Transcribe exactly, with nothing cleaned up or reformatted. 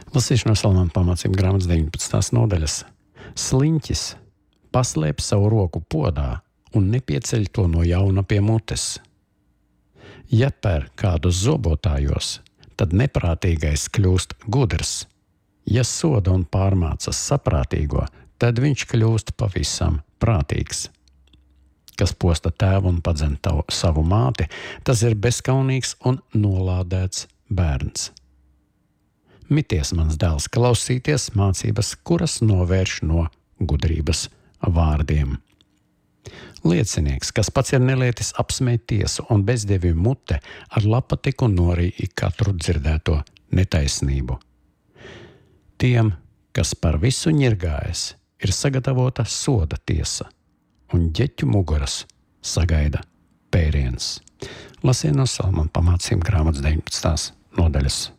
Lasīšu no Salamāna pamācību grāmatas deviņpadsmitās nodaļas. Sliņķis paslēp savu roku podā un nepieceļ to no jauna pie mutes. Ja per kādu zobotājos, tad neprātīgais kļūst gudrs. Ja soda un pārmācas saprātīgo, tad viņš kļūst pavisam prātīgs. Kas posta tēvu un padzen tavu, savu māti, tas ir bezkaunīgs un nolādēts bērns. Mities, mans dēls, klausīties mācības, kuras novērš no gudrības vārdiem. Liecinieks, kas pats ir nelietis, apsmej tiesu un bezdievju mute ar lapatiku norīja katru dzirdēto netaisnību. Tiem, kas par visu ņirgājas, ir sagatavota soda tiesa, un ģeķu muguras sagaida pēriens. Lasīja no Salamāna pamācību grāmatas deviņpadsmitās nodaļas.